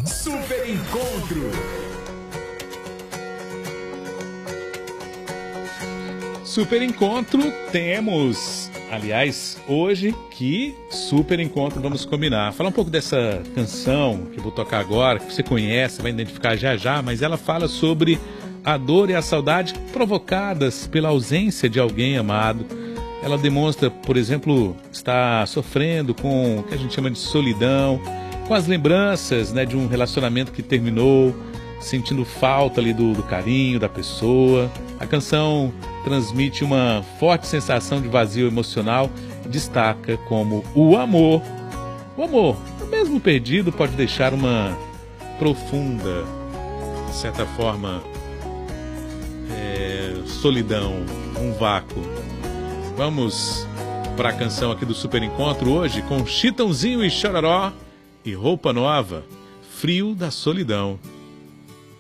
Super Encontro. Super Encontro temos, aliás, hoje que Super Encontro vamos combinar. Falar um pouco dessa canção que eu vou tocar agora, que você conhece, vai identificar já já, mas ela fala sobre a dor e a saudade provocadas pela ausência de alguém amado. Ela demonstra, por exemplo, estar sofrendo com o que a gente chama de solidão, com as lembranças, né, de um relacionamento que terminou, sentindo falta ali do carinho da pessoa. A canção transmite uma forte sensação de vazio emocional e destaca como o amor, mesmo perdido, pode deixar uma profunda, de certa forma, solidão, um vácuo. Vamos para a canção aqui do Super Encontro hoje com Chitãozinho e Chororó e Roupa Nova, Frio da Solidão.